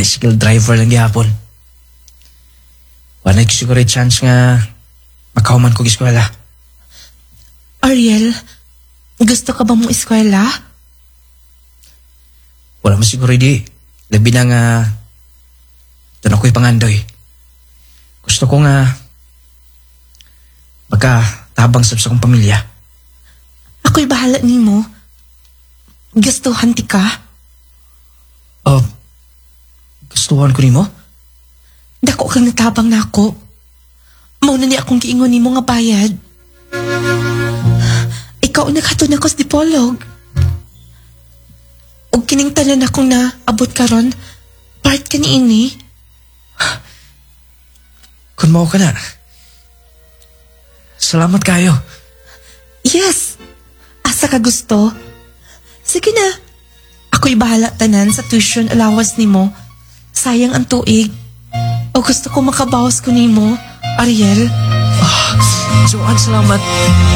tricycle driver lang gihapon. Wala siguro chance nga makahuman ko eskwela. Ariel, gusto ka ba mong eskwela? Wala man siguro di. Labi na nga doon ako'y pangandoy. Gusto ko nga magkatabang sa akong pamilya. Ako'y bahala nimo. Gustuhan ti ka? Gustuhan ko nimo? Dako kang natabang na ako. Mauna ni akong giingon nimo nga bayad. Ikaw naghatod na ko sa dipolog. Og kining tanan akong naabot karon, part ka ni ini. Kung mao ka na. Salamat kayo. Yes. Asa ka gusto? Sige na. Ako'y bahala tanan sa tuition allowance nimo. Sayang ang tuig. O gusto ko makabawas ko nimo, Ariel. Joanne, salamat.